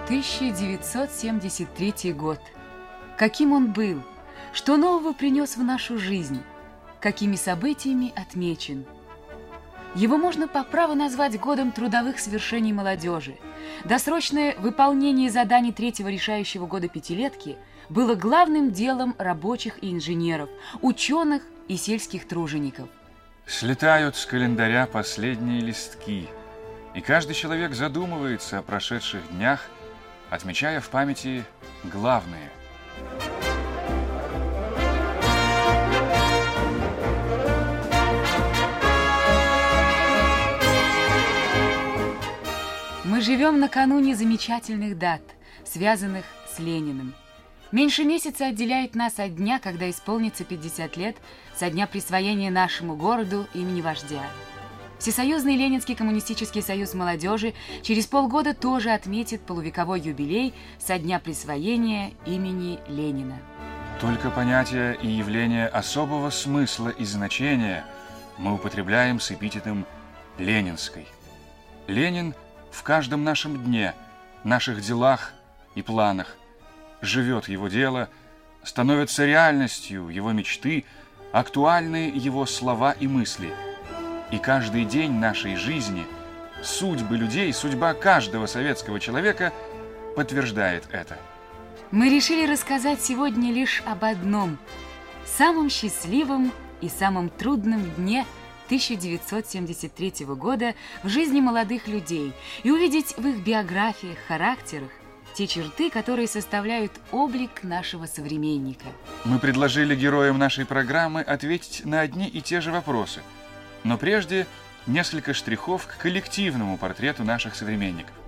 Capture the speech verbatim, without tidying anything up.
тысяча девятьсот семьдесят третий год. Каким он был? Что нового принес в нашу жизнь? Какими событиями отмечен? Его можно по праву назвать годом трудовых свершений молодежи. Досрочное выполнение заданий третьего решающего года пятилетки было главным делом рабочих и инженеров, ученых и сельских тружеников. Слетают с календаря последние листки, и каждый человек задумывается о прошедших днях, отмечая в памяти главное. Мы живем накануне замечательных дат, связанных с Лениным. Меньше месяца отделяет нас от дня, когда исполнится пятьдесят лет, со дня присвоения нашему городу имени вождя. Всесоюзный Ленинский коммунистический союз молодежи через полгода тоже отметит полувековой юбилей со дня присвоения имени Ленина. Только понятия и явления особого смысла и значения мы употребляем с эпитетом «ленинской». Ленин в каждом нашем дне, наших делах и планах. Живет его дело, становятся реальностью его мечты, актуальны его слова и мысли. И каждый день нашей жизни, судьбы людей, судьба каждого советского человека подтверждает это. Мы решили рассказать сегодня лишь об одном, самом счастливом и самом трудном дне тысяча девятьсот семьдесят третьего года в жизни молодых людей и увидеть в их биографиях, характерах те черты, которые составляют облик нашего современника. Мы предложили героям нашей программы ответить на одни и те же вопросы, но прежде несколько штрихов к коллективному портрету наших современников.